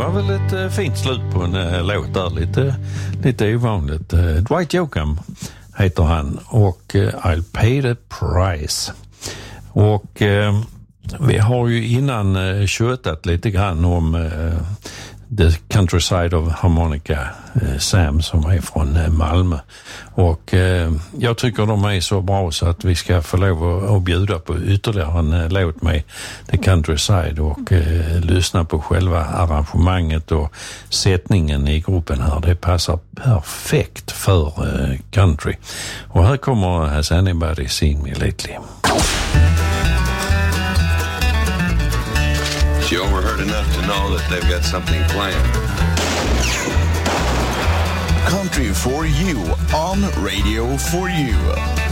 var väl ett fint slut på en låt där, lite ovanligt. Dwight Yoakam heter han och I'll pay the price. Och vi har ju innan tjötat lite grann om The Countryside of Harmonica, Sam som är från Malmö. Och jag tycker de är så bra så att vi ska få lov att bjuda på ytterligare en låt med The Countryside och lyssna på själva arrangemanget och sättningen i gruppen här. Det passar perfekt för country. Och här kommer Has Anybody Seen Me Lately? You overheard enough to know that they've got something planned. Country for you on Radio for You.